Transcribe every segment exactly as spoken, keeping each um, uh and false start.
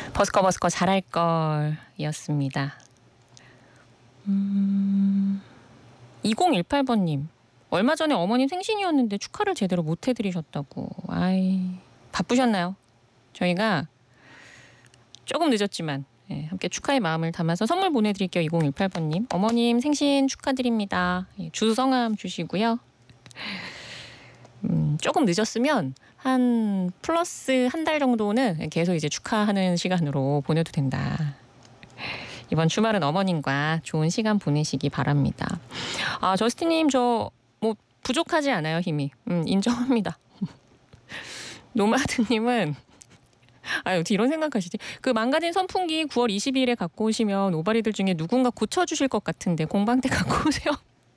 버스커 버스커 잘할걸 이었습니다. 음... 이공일팔 번님. 얼마 전에 어머님 생신이었는데 축하를 제대로 못 해드리셨다고. 아이, 바쁘셨나요? 저희가 조금 늦었지만 예, 함께 축하의 마음을 담아서 선물 보내드릴게요. 이공일팔 번님. 어머님 생신 축하드립니다. 예, 주 성함 주시고요. 음, 조금 늦었으면 한 플러스 한 달 정도는 계속 이제 축하하는 시간으로 보내도 된다. 이번 주말은 어머님과 좋은 시간 보내시기 바랍니다. 아, 저스틴님 저 뭐 부족하지 않아요, 힘이. 음, 인정합니다. 노마드님은 아, 어떻게 이런 생각하시지? 그 망가진 선풍기 구월 이십이일에 갖고 오시면 오바리들 중에 누군가 고쳐주실 것 같은데 공방 때 갖고 오세요.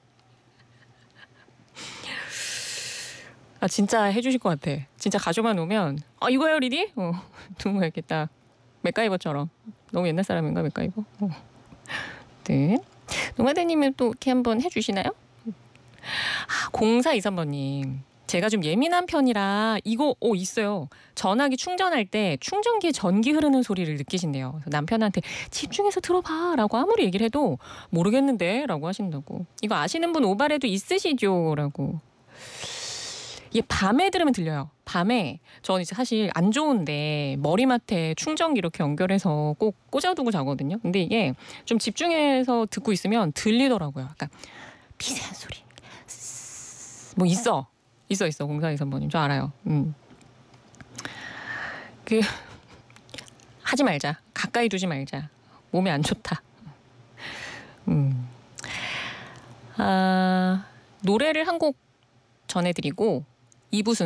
아, 진짜 해주실 것 같아. 진짜 가져만 오면 아, 이거요, 리디? 어, 두고 가야겠다. 맥가이버처럼. 너무 옛날 사람인가, 맥가이버? 어. 네. 노마드님은 또 이렇게 한번 해주시나요? 아, 공사이삼 번님. 제가 좀 예민한 편이라 이거 오 있어요. 전화기 충전할 때 충전기에 전기 흐르는 소리를 느끼신대요. 그래서 남편한테 집중해서 들어봐 라고 아무리 얘기를 해도 모르겠는데 라고 하신다고. 이거 아시는 분 오바레도 있으시죠? 라고. 이게 밤에 들으면 들려요. 밤에 저는 이제 사실 안 좋은데 머리맡에 충전기 이렇게 연결해서 꼭 꽂아두고 자거든요. 근데 이게 좀 집중해서 듣고 있으면 들리더라고요. 약간 미세한 소리. 뭐 있어. 있어 있어. 공사이삼 번님. 저 알아요. 음. 그 하지 말자. 가까이 두지 말자. 몸에 안 좋다. 음. 아, 노래를 한 곡 전해드리고 이 부 순서